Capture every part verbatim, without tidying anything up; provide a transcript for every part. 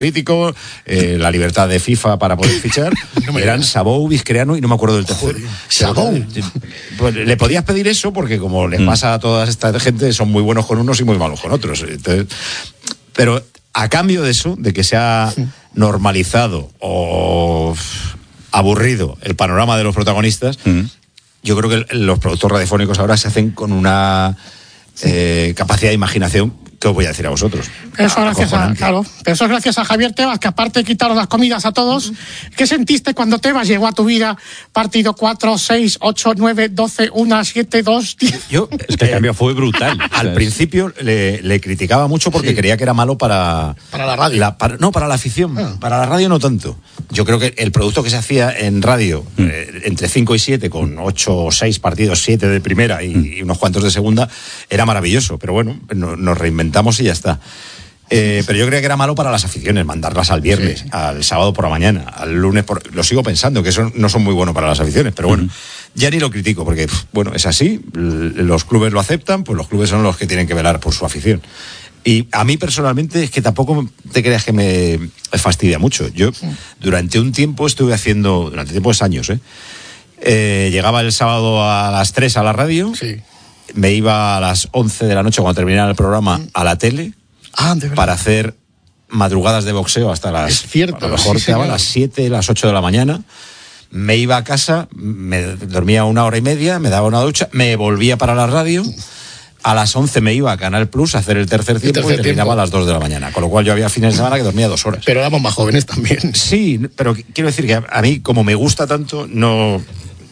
político, eh, la libertad de FIFA para poder fichar, no eran Sabou, Vizquereano y no me acuerdo del tercero. Sabou. Pues le podías pedir eso porque como les pasa a toda esta gente, son muy buenos con unos y muy malos con otros. Entonces, pero a cambio de eso, de que se ha normalizado o aburrido el panorama de los protagonistas, mm. yo creo que los productos radiofónicos ahora se hacen con una eh, capacidad de imaginación. ¿Qué os voy a decir a vosotros? Eso gracias a, claro, pero eso es gracias a Javier Tebas, que aparte de quitaros las comidas a todos, ¿qué sentiste cuando Tebas llegó a tu vida? Partido cuatro, seis, ocho, nueve, doce, uno, siete, dos, diez. Yo, es que el cambio fue brutal. Al o sea, principio le, le criticaba mucho porque sí. creía que era malo para... Para la radio. La, para, no, para la afición. Ah. Para la radio no tanto. Yo creo que el producto que se hacía en radio, mm. eh, entre cinco y siete, con ocho o seis partidos, siete de primera y, mm. y unos cuantos de segunda, era maravilloso. Pero bueno, no, nos reinventamos y ya está. Eh, pero yo creía que era malo para las aficiones, mandarlas al viernes, sí. al sábado por la mañana, al lunes por... Lo sigo pensando, que eso no son muy buenos para las aficiones, pero bueno, uh-huh. ya ni lo critico, porque, bueno, es así, los clubes lo aceptan, pues los clubes son los que tienen que velar por su afición. Y a mí personalmente es que tampoco te creas que me fastidia mucho. Yo sí. durante un tiempo estuve haciendo, durante tiempos años, ¿eh? Eh, llegaba el sábado a las tres a la radio, sí. me iba a las once de la noche cuando terminara el programa a la tele ah, ¿de verdad? Para hacer madrugadas de boxeo hasta las... Es cierto. A lo mejor sí, quedaba a las siete, las ocho de la mañana. Me iba a casa, me dormía una hora y media, me daba una ducha, me volvía para la radio. A las once me iba a Canal Plus a hacer el tercer tiempo el tercer y terminaba tiempo. A las dos de la mañana. Con lo cual yo había fines de semana que dormía dos horas. Pero éramos más jóvenes también. Sí, pero quiero decir que a, a mí, como me gusta tanto, no...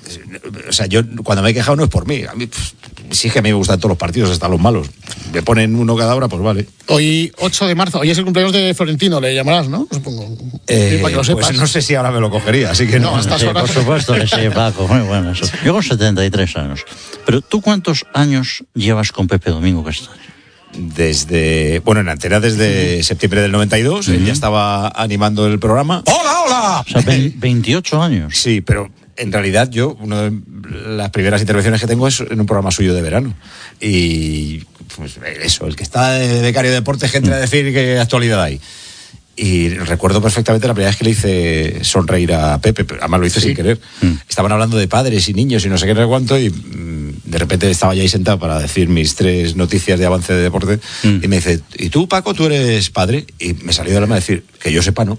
O sea, yo cuando me he quejado no es por mí. A mí, pues, sí es que a mí me gustan todos los partidos, hasta los malos. Me ponen uno cada hora, pues vale. Hoy, ocho de marzo, hoy es el cumpleaños de Florentino, le llamarás, ¿no? Supongo. Eh, para que lo sepas. Pues no sé si ahora me lo cogería, así que no. no sí, por supuesto que sí, Paco, muy bueno eso. Yo con setenta y tres años. Pero ¿tú cuántos años llevas con Pepe Domingo Castaño? Desde, bueno, en Antena desde sí. septiembre del noventa y dos, uh-huh. él ya estaba animando el programa. ¡Hola, hola! O sea, veintiocho años. Sí, pero en realidad yo, una de las primeras intervenciones que tengo es en un programa suyo de verano. Y pues eso, el que está de becario de deportes que entra a decir qué actualidad hay. Y recuerdo perfectamente la primera vez que le hice sonreír a Pepe, además lo hice sí. sin querer. Mm. Estaban hablando de padres y niños y no sé qué, no sé cuánto, y mm, de repente estaba ya ahí sentado para decir mis tres noticias de avance de deporte, mm. y me dice, ¿y tú, Paco, tú eres padre? Y me salió de la mano decir, que yo sepa, no.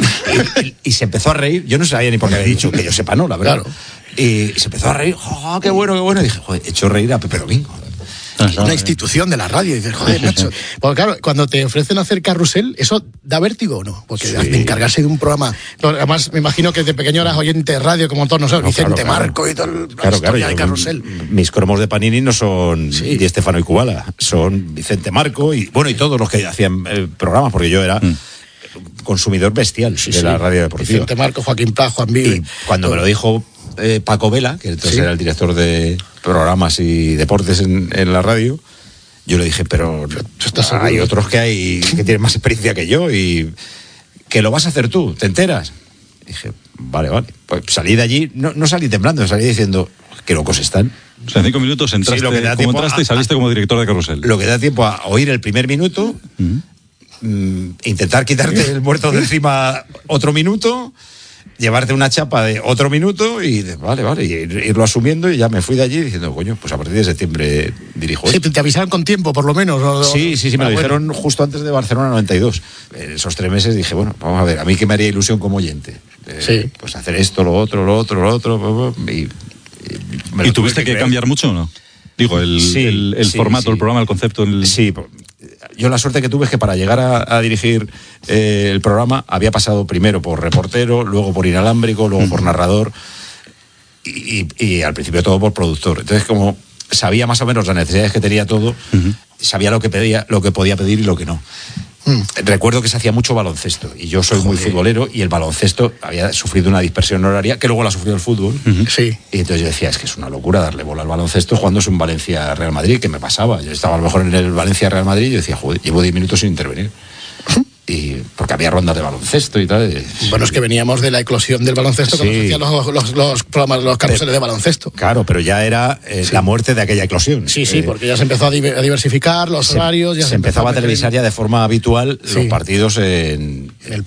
y, y, y se empezó a reír, yo no sabía ni por qué había dicho que yo sepa, no, la verdad. Claro. Y, y se empezó a reír, ¡oh, qué bueno, qué bueno! Y dije, joder, he hecho reír a Pepe Domingo. Una institución de la radio. Y dices, joder, macho. Porque claro, cuando te ofrecen hacer carrusel, ¿eso da vértigo o no? Porque sí. encargarse de un programa... Además, me imagino que de pequeño eras oyente de radio, como todos nosotros, no, Vicente claro, Marco claro. y todo el... Claro, claro. De carrusel. Mis cromos de Panini no son sí. Di Stéfano y Kubala, son Vicente Marco y, bueno, y todos los que hacían eh, programas, porque yo era... Mm. consumidor bestial sí, de sí. la radio deportiva. Vicente Marco, Joaquín Pla, Juan Vive. Y cuando todo. me lo dijo eh, Paco Vela, que entonces sí. era el director de programas y deportes en, en la radio, yo le dije, pero hay otros que hay que tienen más experiencia que yo y que lo vas a hacer tú, ¿te enteras? Y dije, vale, vale. Pues salí de allí, no, no salí temblando, salí diciendo, qué locos están. O sea, en cinco minutos entraste, sí, lo que da como entraste a, y saliste como director de carrusel. Lo que da tiempo a oír el primer minuto, uh-huh. mmm, intentar quitarte el muerto de encima otro minuto, llevarte una chapa de otro minuto y de, vale, vale, y irlo asumiendo, y ya me fui de allí diciendo, coño, pues a partir de septiembre dirijo sí, esto. ¿Te avisaron con tiempo, por lo menos? ¿O? Sí, sí, sí, me ah, lo bueno. dijeron justo antes de Barcelona noventa y dos. En esos tres meses dije, bueno, vamos a ver, a mí que me haría ilusión como oyente. Eh, sí. Pues hacer esto, lo otro, lo otro, lo otro, y... ¿Y, me ¿Y tuviste que, que cambiar mucho o no? Digo, el, sí, el, el sí, formato, sí. el programa, el concepto. El... Sí, yo la suerte que tuve es que para llegar a, a dirigir eh, el programa había pasado primero por reportero, luego por inalámbrico, luego uh-huh. por narrador y, y, y al principio todo por productor. Entonces, como sabía más o menos las necesidades que tenía todo, uh-huh. sabía lo que pedía, lo que podía pedir y lo que no. Mm. Recuerdo que se hacía mucho baloncesto y yo soy Joder. muy futbolero y el baloncesto había sufrido una dispersión horaria que luego la sufrió el fútbol. Uh-huh. Sí. Y entonces yo decía, es que es una locura darle bola al baloncesto cuando es un Valencia-Real Madrid, que me pasaba. Yo estaba a lo mejor en el Valencia-Real Madrid y yo decía, joder, llevo diez minutos sin intervenir. Y porque había rondas de baloncesto y tal. Bueno, es que veníamos de la eclosión del baloncesto, sí. cuando se hacían los, los, los programas, los carruseles de baloncesto. Claro, pero ya era eh, sí. la muerte de aquella eclosión. Sí, sí, eh, porque ya se empezó a diversificar los se, horarios. Ya se, se empezaba a televisar ya de forma habitual sí. los partidos en, en el